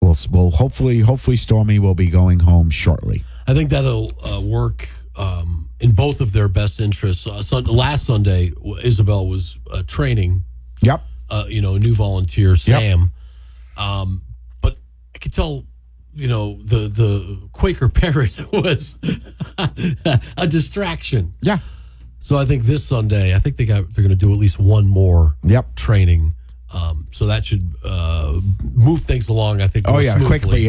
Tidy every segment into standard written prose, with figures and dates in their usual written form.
we'll hopefully Stormy will be going home shortly. I think that'll work in both of their best interests. Last Sunday, Isabel was training. Yep. A new volunteer, Sam. Yep. But I could tell, the Quaker parrot was a distraction. Yeah. So I think this Sunday, they're going to do at least one more training. So that should move things along, I think. Smoothly. Quick, but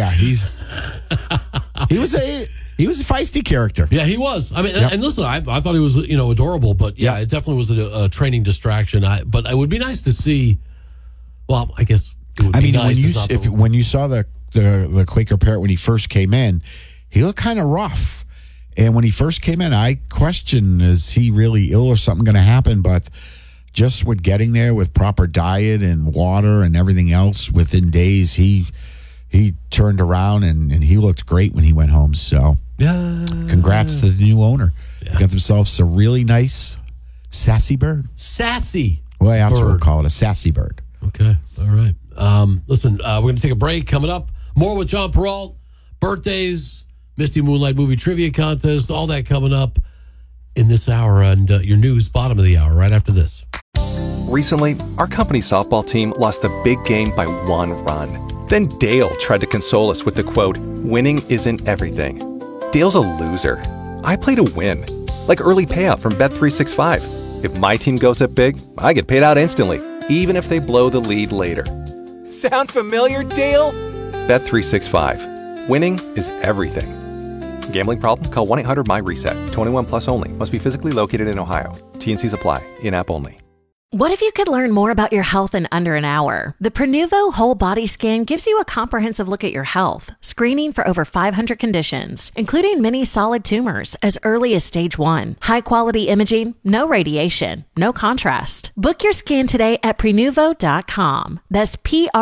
he was a feisty character. Yeah, he was. I mean, and listen, I thought he was adorable, but it definitely was a training distraction. But it would be nice to see. Well, I guess it would be nice. When you saw the Quaker parrot when he first came in, he looked kind of rough. And when he first came in, I questioned, is he really ill or something going to happen? But just with getting there with proper diet and water and everything else, within days, he turned around and he looked great when he went home. So congrats to the new owner. Yeah. Got themselves a really nice sassy bird. Sassy Well, that's what we'll call it, a sassy bird. Okay. All right. Listen, we're going to take a break. Coming up, more with John Peralt, birthdays, Misty Moonlight movie trivia contest, all that coming up in this hour, and your news bottom of the hour right after this. Recently, our company softball team lost the big game by 1 run. Then Dale tried to console us with the quote, "Winning isn't everything." Dale's a loser. I play to win, like early payout from Bet365. If my team goes up big, I get paid out instantly, even if they blow the lead later. Sound familiar, Dale? Bet365. Winning is everything. Gambling problem? Call 1-800-MY-RESET. 21 plus only. Must be physically located in Ohio. T&Cs apply. In-app only. What if you could learn more about your health in under an hour? The Prenuvo Whole Body Scan gives you a comprehensive look at your health, screening for over 500 conditions, including many solid tumors as early as stage 1. High-quality imaging, no radiation, no contrast. Book your scan today at Prenuvo.com. That's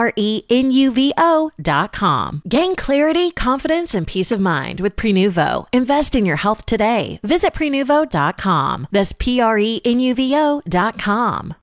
Prenuvo.com. Gain clarity, confidence, and peace of mind with Prenuvo. Invest in your health today. Visit Prenuvo.com. That's Prenuvo.com.